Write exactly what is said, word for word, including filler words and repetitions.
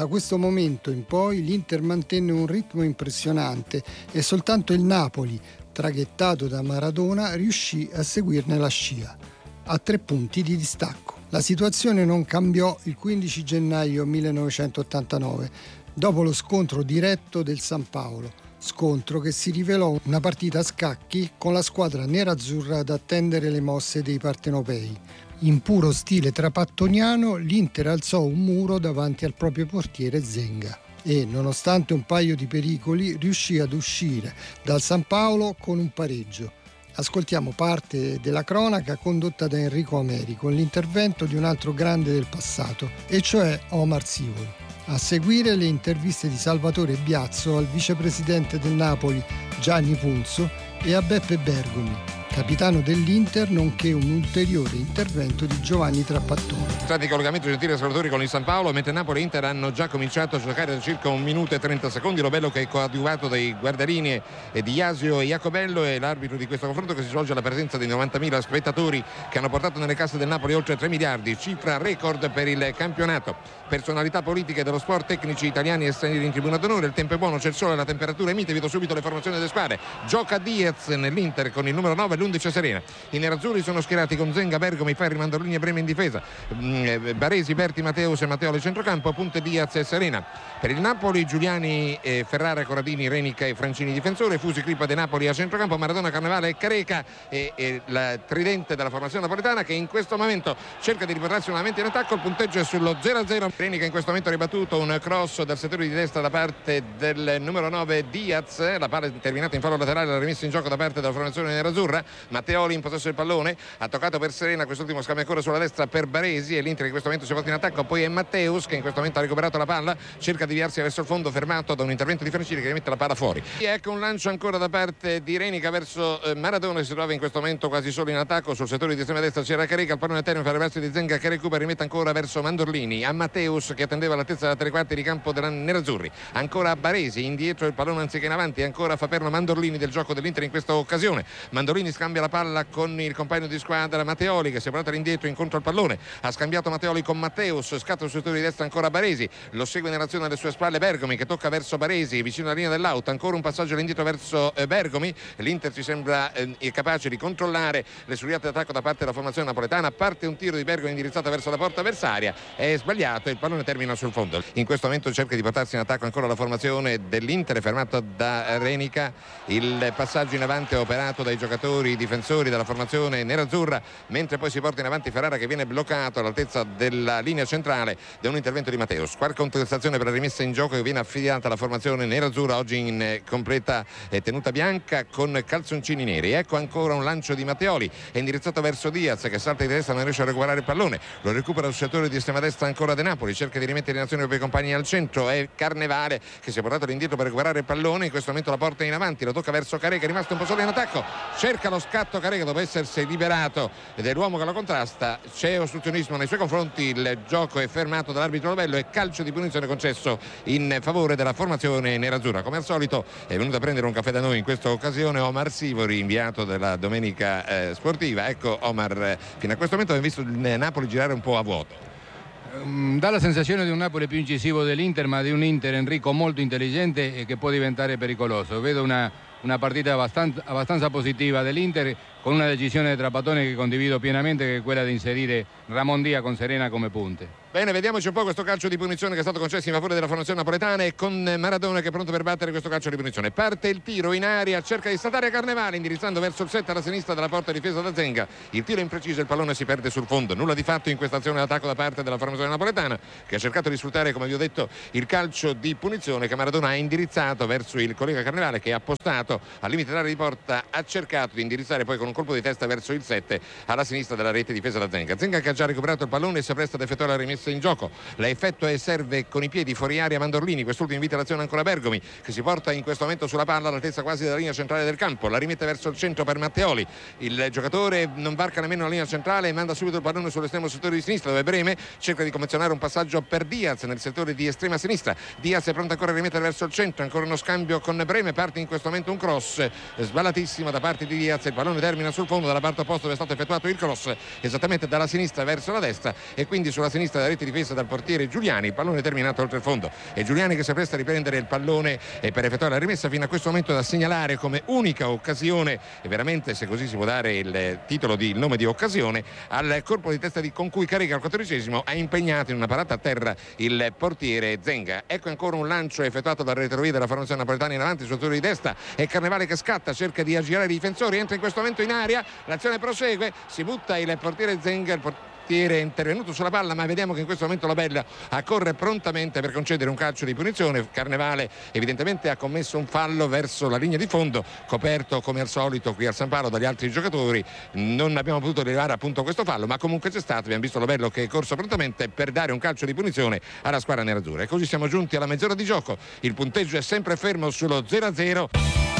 Da questo momento in poi l'Inter mantenne un ritmo impressionante e soltanto il Napoli, traghettato da Maradona, riuscì a seguirne la scia, a tre punti di distacco. La situazione non cambiò il quindici gennaio millenovecentottantanove, dopo lo scontro diretto del San Paolo, scontro che si rivelò una partita a scacchi con la squadra nerazzurra ad attendere le mosse dei partenopei. In puro stile trapattoniano, l'Inter alzò un muro davanti al proprio portiere Zenga e, nonostante un paio di pericoli, riuscì ad uscire dal San Paolo con un pareggio. Ascoltiamo parte della cronaca condotta da Enrico Ameri con l'intervento di un altro grande del passato, e cioè Omar Sivori. A seguire le interviste di Salvatore Biazzo al vicepresidente del Napoli Gianni Punzo e a Beppe Bergomi, capitano dell'Inter, nonché un ulteriore intervento di Giovanni Trapattoni. Stati in collegamento gentili ascoltatori con il San Paolo, mentre Napoli e Inter hanno già cominciato a giocare da circa un minuto e trenta secondi. Robello che è coadiuvato dai guardarini e di Jasio e Jacobello, e l'arbitro di questo confronto che si svolge alla presenza di novantamila spettatori che hanno portato nelle casse del Napoli oltre tre miliardi, cifra record per il campionato. Personalità politiche dello sport, tecnici italiani e stranieri in tribuna d'onore. Il tempo è buono, c'è il sole, la temperatura è mite. Vedo subito le formazioni delle squadre. Gioca Diaz nell'Inter con il numero nove, l'undici Serena. I nerazzurri sono schierati con Zenga, Bergomi, Ferri, Mandorlini e Breme in difesa, Baresi, Berti, Matteus e Matteoli centrocampo, Punte, Diaz e Serena. Per il Napoli Giuliani, eh, Ferrara, Corradini, Renica e Francini difensore, Fusi, Crippa, De Napoli a centrocampo, Maradona, Carnevale e Careca, e, e la tridente della formazione napoletana che in questo momento cerca di riportarsi nuovamente in attacco. Il punteggio è sullo zero a zero. Renica in questo momento ha ribattuto un cross dal settore di destra da parte del numero nove Diaz, la palla è terminata in fallo laterale, la rimessa in gioco da parte della formazione nerazzurra. Matteoli in possesso del pallone, ha toccato per Serena, quest'ultimo scambia ancora sulla destra per Baresi, e l'Inter in questo momento si porta in attacco. Poi è Matteus che in questo momento ha recuperato la palla, cerca di viarsi verso il fondo, fermato da un intervento di Francini che rimette la palla fuori. E ecco un lancio ancora da parte di Renica verso eh, Maradona, che si trova in questo momento quasi solo in attacco. Sul settore di estrema destra c'era Careca, il pallone a termine fa reverso di Zenga che recupera, rimette ancora verso Mandorlini, a Matteus che attendeva all'altezza da tre quarti di campo della nerazzurri, ancora a Baresi, indietro il pallone anziché in avanti, ancora fa perno Mandorlini del gioco dell'Inter in questa occasione. Mandorlini scambia la palla con il compagno di squadra Matteoli che si è portato all'indietro incontro al pallone, ha scambiato Matteoli con Matteus, scatta sul settore di destra ancora Baresi, lo segue nell'azione alle sue spalle Bergomi che tocca verso Baresi vicino alla linea dell'auto, ancora un passaggio all'indietro verso eh, Bergomi. L'Inter ci sembra eh, capace di controllare le suriate d'attacco da parte della formazione napoletana, parte un tiro di Bergomi indirizzato verso la porta avversaria, è sbagliato e il pallone termina sul fondo. In questo momento cerca di portarsi in attacco ancora la formazione dell'Inter, fermato da Renica, il passaggio in avanti è operato dai giocatori difensori della formazione nerazzurra, mentre poi si porta in avanti Ferrara che viene bloccato all'altezza della linea centrale da un intervento di Matteus. Quarta contestazione per la rimessa in gioco che viene affidata alla formazione nerazzurra, oggi in completa tenuta bianca con calzoncini neri. Ecco ancora un lancio di Matteoli, è indirizzato verso Diaz che salta di destra, non riesce a recuperare il pallone, lo recupera sul settore di estrema destra ancora De Napoli, cerca di rimettere in azione i propri compagni al centro, è Carnevale che si è portato all'indietro per recuperare il pallone, in questo momento la porta in avanti, lo tocca verso Careca, è rimasto un po' solo in attacco, cerca lo scatto Careca dopo essersi liberato dell'uomo che lo contrasta, c'è ostruzionismo nei suoi confronti, il gioco è fermato dall'arbitro Robello e calcio di punizione concesso in favore della formazione nerazzurra. Come al solito è venuto a prendere un caffè da noi in questa occasione Omar Sivori, inviato della Domenica eh, Sportiva. Ecco Omar, eh, fino a questo momento abbiamo visto il Napoli girare un po' a vuoto. Dà la sensazione di un Napoli più incisivo dell'Inter, ma di un Inter, Enrico, molto intelligente e che può diventare pericoloso. Vedo una, una partita abbastanza, abbastanza positiva dell'Inter, con una decisione di Trapattoni che condivido pienamente, che è quella di inserire Ramon Díaz con Serena come punte. Bene, vediamoci un po' questo calcio di punizione che è stato concesso in favore della formazione napoletana, e con Maradona che è pronto per battere questo calcio di punizione. Parte il tiro in aria, cerca di saltare Carnevale indirizzando verso il set alla sinistra della porta difesa da Zenga. Il tiro è impreciso, il pallone si perde sul fondo. Nulla di fatto in questa azione d'attacco da parte della formazione napoletana, che ha cercato di sfruttare, come vi ho detto, il calcio di punizione che Maradona ha indirizzato verso il collega Carnevale, che ha appostato al limite dell'area di porta, ha cercato di indirizzare poi con un colpo di testa verso il sette alla sinistra della rete difesa da Zenga. Zenga che ha già recuperato il pallone e si appresta ad effettuare la rimessa in gioco. La effettua e serve con i piedi fuori aria Mandorlini, quest'ultimo invita l'azione ancora Bergomi che si porta in questo momento sulla palla all'altezza quasi della linea centrale del campo, la rimette verso il centro per Matteoli, il giocatore non varca nemmeno la linea centrale e manda subito il pallone sull'estremo settore di sinistra, dove Breme cerca di confezionare un passaggio per Diaz nel settore di estrema sinistra. Diaz è pronto ancora a rimettere verso il centro, ancora uno scambio con Breme, parte in questo momento un cross sballatissimo da parte di Diaz, il pallone termina sul fondo dalla parte opposta dove è stato effettuato il cross, esattamente dalla sinistra verso la destra, e quindi sulla sinistra della rete difesa dal portiere Giuliani, il pallone terminato oltre il fondo, e Giuliani che si appresta a riprendere il pallone e per effettuare la rimessa, fino a questo momento da segnalare come unica occasione, e veramente se così si può dare il titolo di il nome di occasione, al colpo di testa di, con cui carica al quattordicesimo ha impegnato in una parata a terra il portiere Zenga. Ecco ancora un lancio effettuato dal retrovia della formazione napoletana in avanti sul tiro di destra, e Carnevale che scatta, cerca di aggirare i difensori, entra in questo momento in aria, l'azione prosegue, si butta il portiere Zenga, il portiere è intervenuto sulla palla, ma vediamo che in questo momento Lobella accorre prontamente per concedere un calcio di punizione. Carnevale evidentemente ha commesso un fallo verso la linea di fondo, coperto come al solito qui al San Paolo dagli altri giocatori. Non abbiamo potuto rilevare appunto questo fallo, ma comunque c'è stato. Abbiamo visto Lobello che è corso prontamente per dare un calcio di punizione alla squadra nerazzurra, e così siamo giunti alla mezz'ora di gioco. Il punteggio è sempre fermo sullo zero a zero.